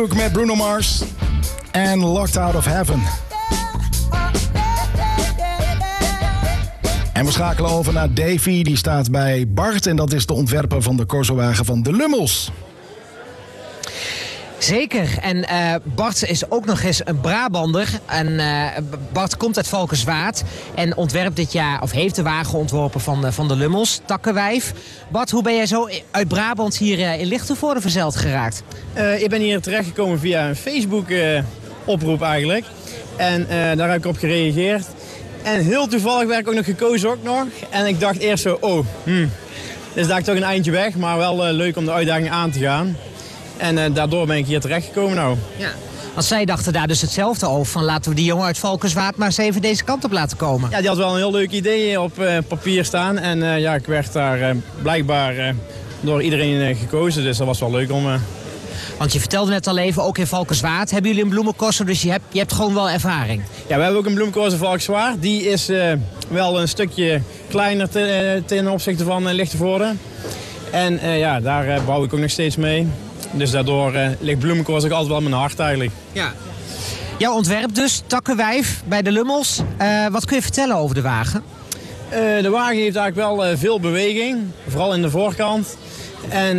Met Bruno Mars en Locked Out of Heaven. En we schakelen over naar Davy, die staat bij Bart. En dat is de ontwerper van de Corsowagen van de Lummels. Zeker. En Bart is ook nog eens een Brabander. En Bart komt uit Valkenswaard en ontwerpt dit jaar, of heeft de wagen ontworpen van de Lummels, Takkenwijf. Bart, hoe ben jij zo uit Brabant hier in Lichtenvoorde verzeild geraakt? Ik ben hier terechtgekomen via een Facebook oproep eigenlijk. En daar heb ik op gereageerd. En heel toevallig werd ik ook nog gekozen nog. En ik dacht eerst zo, dus daar toch een eindje weg, maar wel leuk om de uitdaging aan te gaan. En daardoor ben ik hier terechtgekomen nou. Ja. Want zij dachten daar dus hetzelfde over. Van laten we die jongen uit Valkenswaard maar eens even deze kant op laten komen. Ja, die had wel een heel leuk idee op papier staan. En ja, ik werd daar blijkbaar door iedereen gekozen. Dus dat was wel leuk om... Want je vertelde net al even, ook in Valkenswaard hebben jullie een bloemencorso. Dus je hebt gewoon wel ervaring. Ja, we hebben ook een bloemencorso Valkenswaard. Die is wel een stukje kleiner ten opzichte van Lichtenvoorde. En ja, daar bouw ik ook nog steeds mee. Dus daardoor ligt bloemencorso ook altijd wel in mijn hart eigenlijk. Ja. Jouw ontwerp dus, Takkenwijf bij de Lummels. Wat kun je vertellen over de wagen? De wagen heeft eigenlijk wel veel beweging. Vooral in de voorkant. En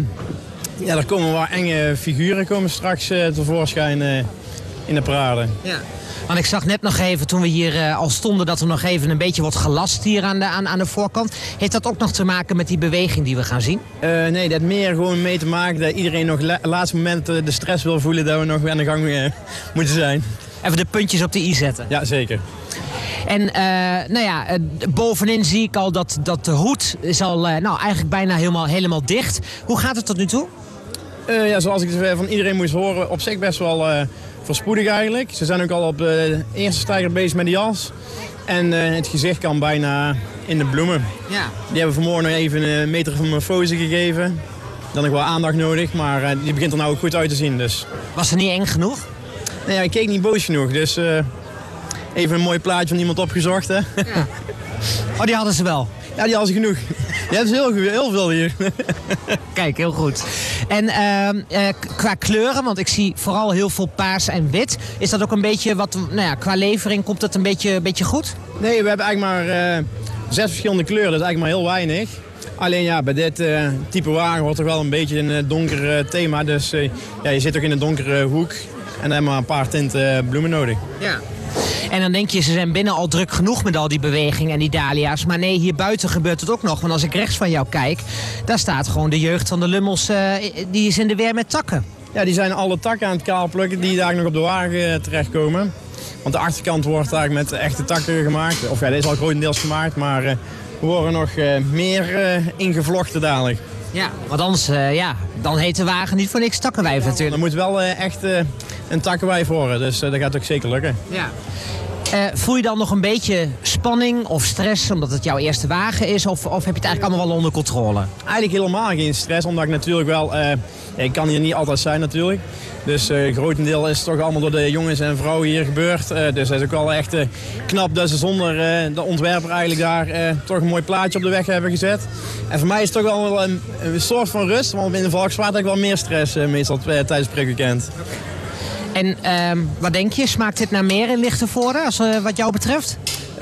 ja, er komen wel enge figuren komen straks tevoorschijn in de parade. Ja. Want ik zag net nog even, toen we hier al stonden, dat er nog even een beetje wordt gelast hier aan de voorkant. Heeft dat ook nog te maken met die beweging die we gaan zien? Nee, dat meer gewoon mee te maken dat iedereen nog laatste moment de stress wil voelen dat we nog aan de gang moeten zijn. Even de puntjes op de i zetten. Ja, zeker. En nou ja, bovenin zie ik al dat de hoed is al nou, eigenlijk bijna helemaal dicht. Hoe gaat het tot nu toe? Ja, zoals ik van iedereen moest horen, op zich best wel voorspoedig eigenlijk. Ze zijn ook al op de eerste stijger bezig met de jas. En het gezicht kan bijna in de bloemen. Ja. Die hebben vanmorgen nog even een metamorfose gegeven. Dan nog wel aandacht nodig, maar die begint er nou ook goed uit te zien. Dus. Was er niet eng genoeg? Nee, ja, ik keek niet boos genoeg, dus even een mooi plaatje van iemand opgezocht. Hè? Ja. Oh, die hadden ze wel? Ja, die hadden ze genoeg. Je hebt heel veel hier. Kijk, heel goed. En qua kleuren, want ik zie vooral heel veel paars en wit. Is dat ook een beetje wat, nou ja, qua levering komt het een beetje goed? Nee, we hebben eigenlijk maar 6 verschillende kleuren, dat is eigenlijk maar heel weinig. Alleen ja, bij dit type wagen wordt er wel een beetje een donker thema. Dus ja, je zit ook in een donkere hoek en dan hebben we maar een paar tinten bloemen nodig. Ja. En dan denk je, ze zijn binnen al druk genoeg met al die beweging en die dahlia's. Maar nee, hier buiten gebeurt het ook nog. Want als ik rechts van jou kijk, daar staat gewoon de jeugd van de Lummels, die is in de weer met takken. Ja, die zijn alle takken aan het kaalplukken die daar nog op de wagen terechtkomen. Want de achterkant wordt eigenlijk met echte takken gemaakt. Of ja, deze is al grotendeels gemaakt, maar er worden nog meer ingevlochten dadelijk. Ja, want anders dan heet de wagen niet voor niks Takkenwijf natuurlijk. Dan moet wel echt een Takkenwijf worden, dus dat gaat ook zeker lukken. Ja. Voel je dan nog een beetje spanning of stress omdat het jouw eerste wagen is? Of heb je het eigenlijk allemaal wel onder controle? Eigenlijk helemaal geen stress, omdat ik natuurlijk wel... ik kan hier niet altijd zijn natuurlijk. Dus grotendeel is het toch allemaal door de jongens en vrouwen hier gebeurd. Dus het is ook wel echt knap dat ze zonder de ontwerper eigenlijk daar toch een mooi plaatje op de weg hebben gezet. En voor mij is het toch wel een soort van rust, want in de Valkenswaard heb ik wel meer stress meestal tijdens het prikweekend. En wat denk je, smaakt dit naar meer in Lichtenvoorde, wat jou betreft?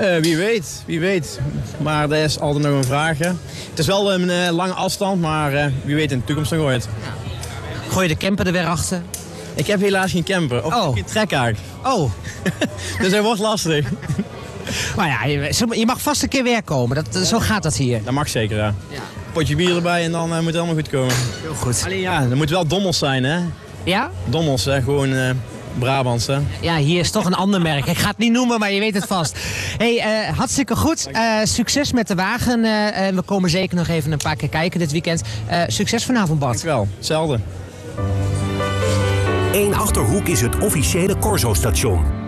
Wie weet. Maar dat is altijd nog een vraag. Hè. Het is wel een lange afstand, maar wie weet in de toekomst nog ooit. Gooi je de camper er weer achter? Ik heb helaas geen camper, of geen trekhaak. Oh. Dus dat wordt lastig. Maar ja, je mag vast een keer weer komen, zo gaat dat hier. Dat mag zeker, ja. Potje bier erbij en dan moet het allemaal goed komen. Heel goed. Alleen ja, er moet wel dommels zijn, hè. Ja? Dommels, hè, gewoon Brabants, hè. Ja, hier is toch een ander merk. Ik ga het niet noemen, maar je weet het vast. Hey, hartstikke goed. Succes met de wagen. We komen zeker nog even een paar keer kijken dit weekend. Succes vanavond, Bart. Dankjewel. Hetzelfde. 1 Achterhoek is het officiële Corso-station.